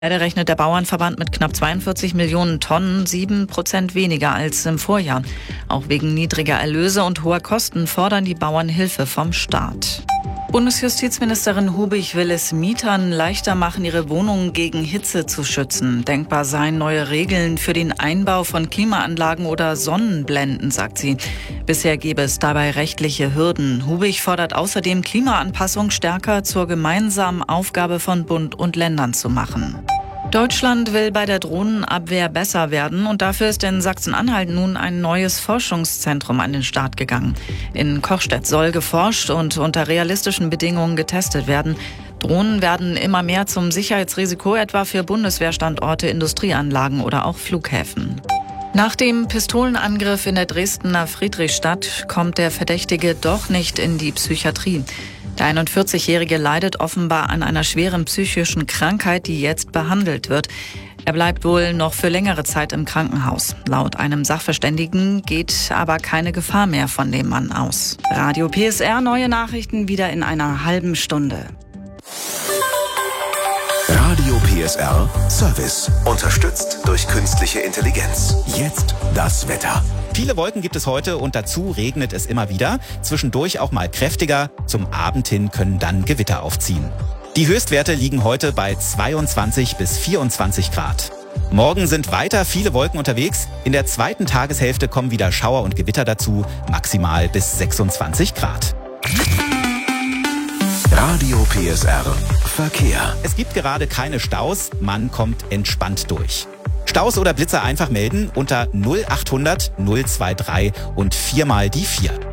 Leider rechnet der Bauernverband mit knapp 42 Millionen Tonnen, 7% weniger als im Vorjahr. Auch wegen niedriger Erlöse und hoher Kosten fordern die Bauern Hilfe vom Staat. Bundesjustizministerin Hubig will es Mietern leichter machen, ihre Wohnungen gegen Hitze zu schützen. Denkbar seien neue Regeln für den Einbau von Klimaanlagen oder Sonnenblenden, sagt sie. Bisher gäbe es dabei rechtliche Hürden. Hubig fordert außerdem, Klimaanpassung stärker zur gemeinsamen Aufgabe von Bund und Ländern zu machen. Deutschland will bei der Drohnenabwehr besser werden und dafür ist in Sachsen-Anhalt nun ein neues Forschungszentrum an den Start gegangen. In Kochstedt soll geforscht und unter realistischen Bedingungen getestet werden. Drohnen werden immer mehr zum Sicherheitsrisiko, etwa für Bundeswehrstandorte, Industrieanlagen oder auch Flughäfen. Nach dem Pistolenangriff in der Dresdner Friedrichstadt kommt der Verdächtige doch nicht in die Psychiatrie. Der 41-Jährige leidet offenbar an einer schweren psychischen Krankheit, die jetzt behandelt wird. Er bleibt wohl noch für längere Zeit im Krankenhaus. Laut einem Sachverständigen geht aber keine Gefahr mehr von dem Mann aus. Radio PSR, neue Nachrichten wieder in einer halben Stunde. Radio PSR Service. Unterstützt durch künstliche Intelligenz. Jetzt das Wetter. Viele Wolken gibt es heute und dazu regnet es immer wieder. Zwischendurch auch mal kräftiger. Zum Abend hin können dann Gewitter aufziehen. Die Höchstwerte liegen heute bei 22 bis 24 Grad. Morgen sind weiter viele Wolken unterwegs. In der zweiten Tageshälfte kommen wieder Schauer und Gewitter dazu. Maximal bis 26 Grad. Radio PSR Verkehr. Es gibt gerade keine Staus. Man kommt entspannt durch. Staus oder Blitzer einfach melden unter 0800 023 und 4 mal die 4.